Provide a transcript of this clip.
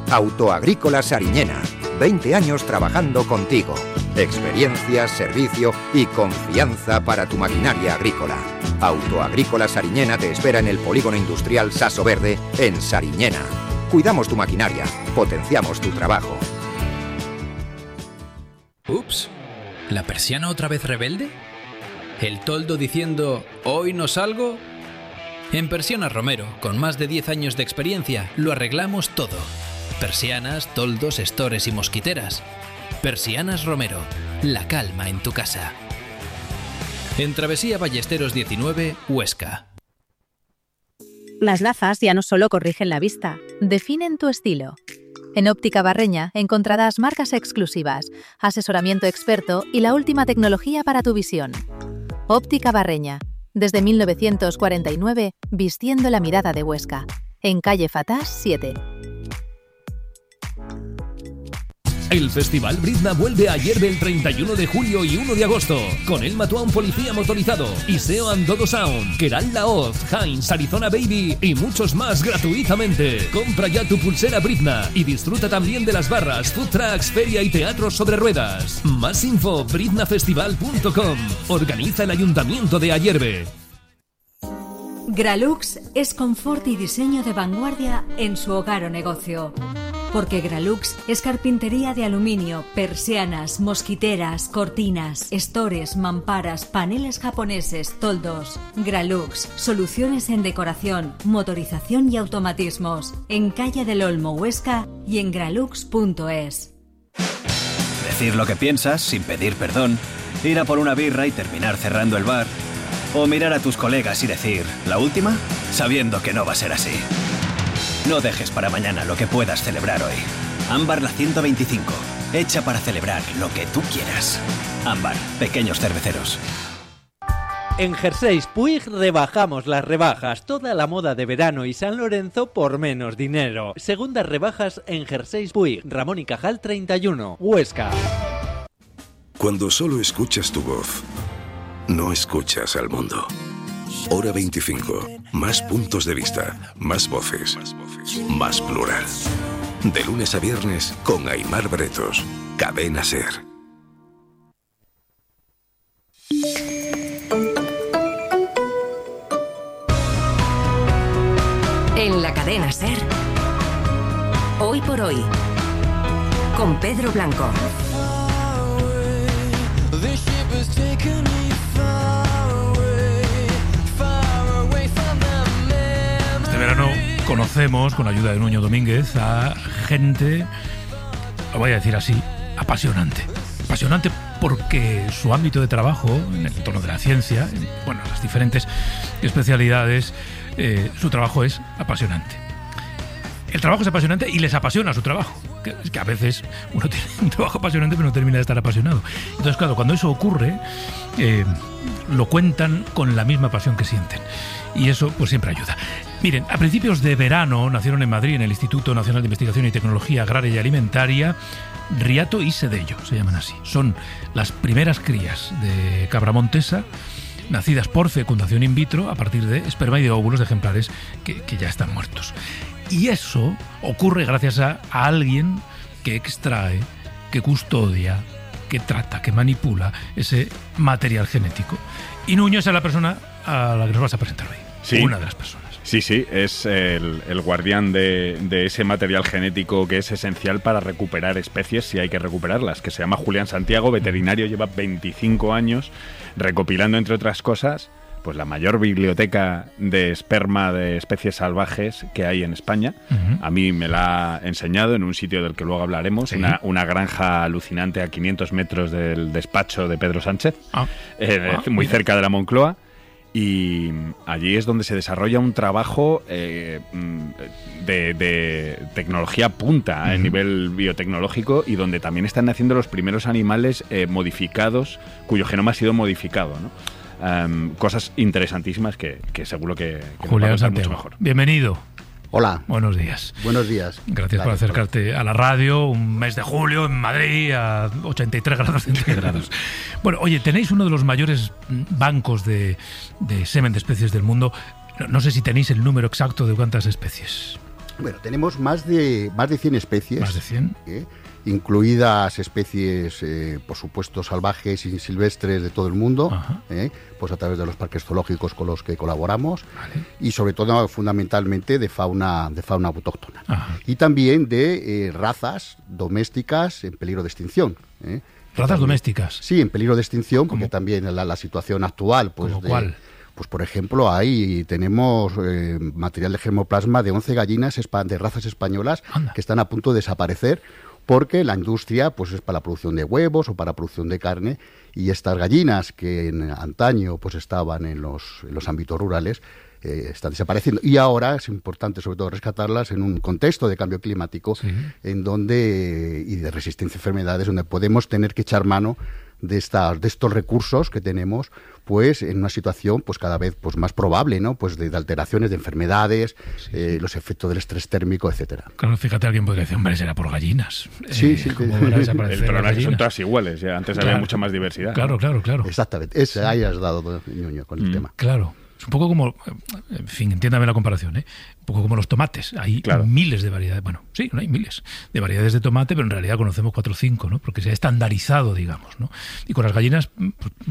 Autoagrícola Sariñena. 20 años trabajando contigo. Experiencia, servicio y confianza para tu maquinaria agrícola. Autoagrícola Sariñena te espera en el Polígono Industrial Saso Verde, en Sariñena. Cuidamos tu maquinaria, potenciamos tu trabajo. Ups, ¿la persiana otra vez rebelde? ¿El toldo diciendo hoy no salgo? En Persianas Romero, con más de 10 años de experiencia, lo arreglamos todo. Persianas, toldos, estores y mosquiteras. Persianas Romero, la calma en tu casa. En Travesía Ballesteros 19, Huesca. Las gafas ya no solo corrigen la vista, definen tu estilo. En Óptica Barreña encontrarás marcas exclusivas, asesoramiento experto y la última tecnología para tu visión. Óptica Barreña, desde 1949, vistiendo la mirada de Huesca, en calle Fatás 7. El Festival Brizna vuelve a Ayerbe el 31 de julio y 1 de agosto, con El Matuán Policía Motorizado, Iseo Andodo Sound, Keral Laoz, Heinz, Arizona Baby y muchos más gratuitamente. Compra ya tu pulsera Brizna y disfruta también de las barras, food trucks, feria y teatros sobre ruedas. Más info, briznafestival.com. Organiza el Ayuntamiento de Ayerbe. Gralux es confort y diseño de vanguardia en su hogar o negocio. Porque Gralux es carpintería de aluminio, persianas, mosquiteras, cortinas, estores, mamparas, paneles japoneses, toldos. Gralux, soluciones en decoración, motorización y automatismos. En calle del Olmo, Huesca y en gralux.es. Decir lo que piensas sin pedir perdón, ir a por una birra y terminar cerrando el bar, o mirar a tus colegas y decir, ¿la última?, sabiendo que no va a ser así. No dejes para mañana lo que puedas celebrar hoy. Ámbar la 125, hecha para celebrar lo que tú quieras. Ámbar, pequeños cerveceros. En Jerseys Puig rebajamos las rebajas, toda la moda de verano y San Lorenzo por menos dinero. Segundas rebajas en Jerseys Puig, Ramón y Cajal 31, Huesca. Cuando solo escuchas tu voz, no escuchas al mundo. Hora 25. Más puntos de vista, más voces, más plural. De lunes a viernes con Aimar Bretos. Cadena SER. En la Cadena SER. Hoy por hoy. Con Pedro Blanco. Este verano conocemos, con la ayuda de Nuño Domínguez, a gente, lo voy a decir así, apasionante. Apasionante porque su ámbito de trabajo, en el entorno de la ciencia, bueno, las diferentes especialidades, su trabajo es apasionante. El trabajo es apasionante y les apasiona su trabajo. Es que a veces uno tiene un trabajo apasionante pero no termina de estar apasionado. Entonces, claro, cuando eso ocurre, lo cuentan con la misma pasión que sienten. Y eso pues siempre ayuda. Miren, a principios de verano nacieron en Madrid, en el Instituto Nacional de Investigación y Tecnología Agraria y Alimentaria, Riato y Sedello, se llaman así. Son las primeras crías de cabra montesa, nacidas por fecundación in vitro a partir de esperma y de óvulos de ejemplares que ya están muertos. Y eso ocurre gracias a alguien que extrae, que custodia, que trata, que manipula ese material genético. Y Nuño es la persona a la que nos vas a presentar hoy. Sí. Una de las personas. Sí, es el guardián de ese material genético que es esencial para recuperar especies, si hay que recuperarlas, que se llama Julián Santiago, veterinario, lleva 25 años recopilando, entre otras cosas, pues la mayor biblioteca de esperma de especies salvajes que hay en España. Uh-huh. A mí me la ha enseñado en un sitio del que luego hablaremos, ¿sí? Una granja alucinante a 500 metros del despacho de Pedro Sánchez, muy cerca de la Moncloa. Y allí es donde se desarrolla un trabajo de tecnología punta a nivel biotecnológico y donde también están naciendo los primeros animales modificados cuyo genoma ha sido modificado, ¿no? Cosas interesantísimas que seguro que Julián Santiago, mucho mejor. Bienvenido. Hola. Buenos días. Buenos días. Gracias por acercarte a la radio, un mes de julio en Madrid a 83 grados centígrados. Bueno, oye, tenéis uno de los mayores bancos de semen de especies del mundo. No sé si tenéis el número exacto de cuántas especies. Bueno, tenemos más de 100 especies. Más de 100. Incluidas especies, por supuesto, salvajes y silvestres de todo el mundo, pues a través de los parques zoológicos con los que colaboramos, y sobre todo, fundamentalmente, de fauna autóctona. Y también de razas domésticas en peligro de extinción. ¿Razas domésticas? Sí, en peligro de extinción, porque también la situación actual... Pues, ¿Cuál? Pues, por ejemplo, ahí tenemos material de germoplasma de 11 gallinas de razas españolas que están a punto de desaparecer, porque la industria pues es para la producción de huevos o para la producción de carne, y estas gallinas que en antaño pues estaban en los ámbitos rurales están desapareciendo, y ahora es importante sobre todo rescatarlas en un contexto de cambio climático en donde y de resistencia a enfermedades, donde podemos tener que echar mano de estos recursos que tenemos, pues en una situación pues cada vez pues más probable, ¿no? Pues de alteraciones, de enfermedades, los efectos del estrés térmico, etcétera. Claro, fíjate, alguien podría decir, hombre, será por gallinas. Sí. ¿Cómo van a desaparecer El problema es que son gallinas? todas iguales, ya antes había mucha más diversidad. Claro. Exactamente, ahí has dado ñoño con el tema. Claro. Es un poco como, en fin, entiéndame la comparación, un poco como los tomates. Hay miles de variedades. Bueno, sí, no hay miles de variedades de tomate, pero en realidad conocemos 4 o 5, ¿no? Porque se ha estandarizado, digamos, ¿no? Y con las gallinas, pues,